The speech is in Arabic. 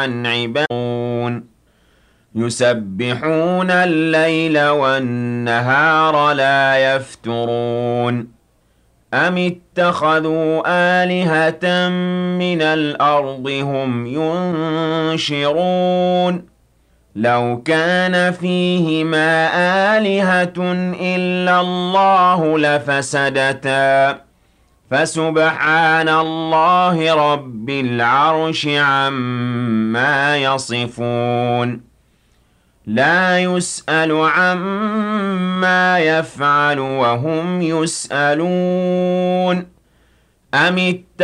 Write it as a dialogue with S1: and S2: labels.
S1: عن عبادون يسبحون الليل والنهار لا يفترون أم اتخذوا آلهة من الأرض هم ينشرون لو كان فيهما آلهة إلا الله لفسدتا فسبحان الله رب العرش عما يصفون لا يسأل عما يفعل وهم يسألون أم